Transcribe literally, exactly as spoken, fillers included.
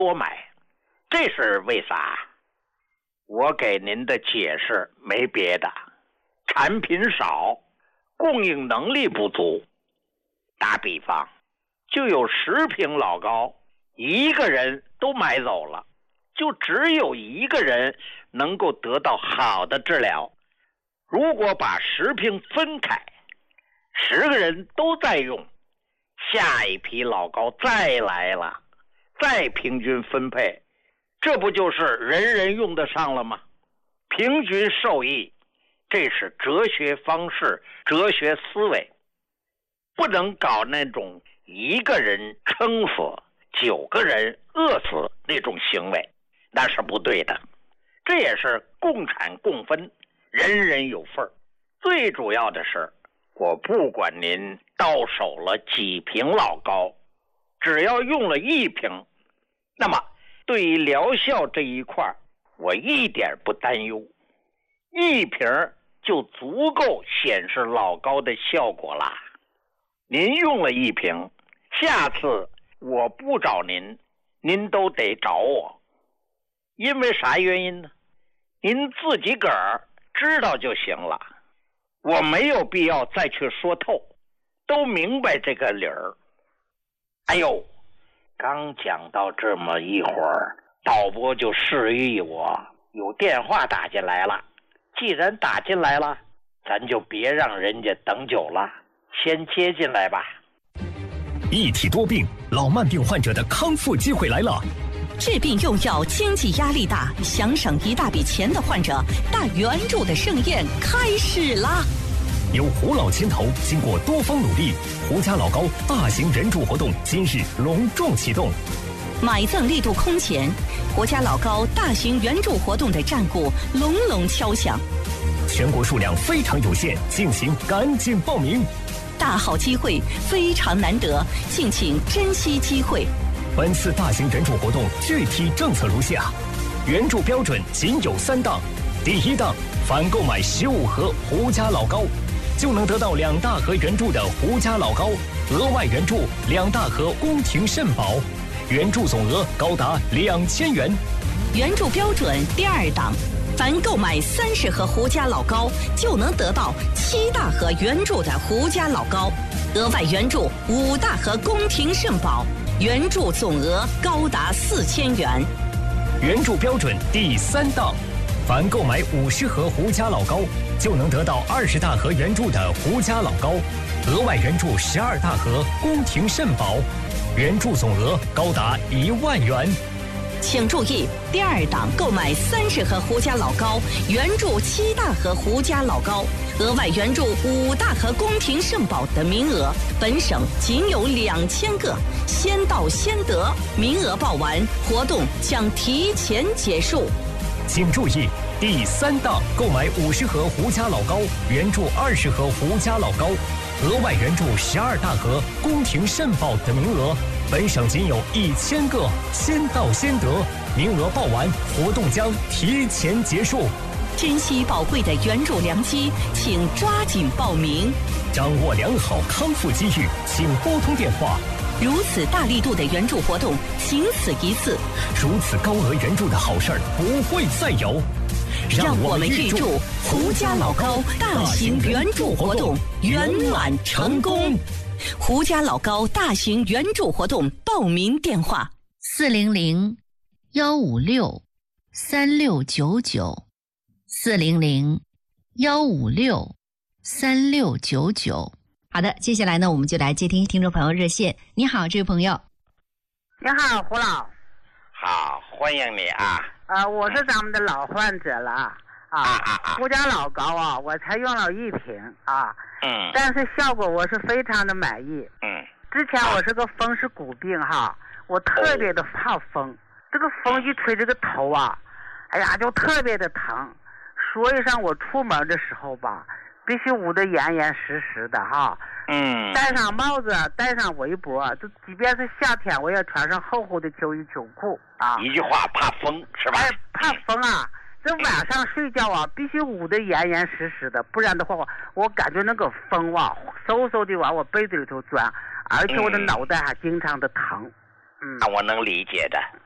多买，这是为啥？我给您的解释没别的，产品少，供应能力不足。打比方，就有十瓶老高，一个人都买走了，就只有一个人能够得到好的治疗。如果把十瓶分开，十个人都在用，下一批老高再来了，再平均分配，这不就是人人用得上了吗？平均受益，这是哲学方式，哲学思维，不能搞那种一个人撑死九个人饿死那种行为，那是不对的。这也是共产共分，人人有份儿。最主要的是，我不管您到手了几瓶老高，只要用了一瓶，那么对于疗效这一块我一点不担忧，一瓶就足够显示老高的效果啦。您用了一瓶，下次我不找您，您都得找我。因为啥原因呢？您自己个儿知道就行了，我没有必要再去说透，都明白这个理儿。哎呦，刚讲到这么一会儿，导播就示意我有电话打进来了。既然打进来了，咱就别让人家等久了，先接进来吧。 一体多病，老慢病患者的康复机会来了。 治病用药经济压力大，想省一大笔钱的患者，大援助的盛宴开始啦！ 由胡老牵头，经过多方努力，胡家老高大型援助活动今日隆重启动。 买赠力度空前，胡家老高大型援助活动的战鼓隆隆敲响。 全国数量非常有限，敬请赶紧报名。 大好机会非常难得，敬请珍惜机会。 本次大型援助活动具体政策如下：援助标准仅有三档。第一档，凡购买十五盒胡家老高，就能得到两大盒援助的胡家老高，额外援助两大盒宫廷肾宝，援助总额高达两千元。 援助标准第二档，凡购买三十盒胡家老高，就能得到七大盒援助的胡家老高，额外援助五大盒宫廷肾宝，援助总额高达四千元。 援助标准第三档，凡购买五十盒胡家老高，就能得到二十大盒援助的胡家老高，额外援助十二大盒宫廷肾宝，援助总额高达一万元。 请注意，第二档购买三十盒胡家老高，援助七大盒胡家老高，额外援助五大盒宫廷肾宝的名额，本省仅有两千个，先到先得，名额报完，活动将提前结束。 请注意，第三档购买五十盒胡家老高，援助二十盒胡家老高，额外援助十二大盒宫廷肾宝的名额，本省仅有一千个，先到先得，名额报完，活动将提前结束。 珍惜宝贵的援助良机，请抓紧报名。 掌握良好康复机遇，请拨通电话。 如此大力度的援助活动，仅此一次。 如此高额援助的好事儿不会再有。 让我们预祝胡家老高大型援助活动圆满成功。胡家老高大型援助活动报名电话： 四零零幺五六三六九九，四零零幺五六三六九九。好的，接下来呢，我们就来接听听众朋友热线。你好，这位朋友。 你好，胡老。 好，欢迎你啊。 呃，我是咱们的老患者了啊。 啊啊啊！ 胡家老高啊，我才用了一瓶啊。 嗯。 但是效果我是非常的满意。 嗯。 之前我是个风湿骨病哈，我特别的怕风，哦、这个风一吹这个头啊，哎呀就特别的疼，所以上我出门的时候吧，必须捂得严严实实的哈。 嗯。 戴上帽子，戴上围脖，就即便是夏天，我也穿上厚厚的秋衣秋裤啊。 一句话，怕风是吧？ 哎，怕风啊！这晚上睡觉啊，必须捂得严严实实的，不然的话，我我感觉那个风啊，嗖嗖的往我被子里头钻，而且我的脑袋还经常的疼。嗯， 那我能理解的。